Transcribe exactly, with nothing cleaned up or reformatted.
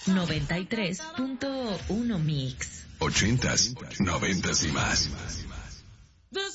noventa y tres punto uno Mix. Ochentas, noventas y más.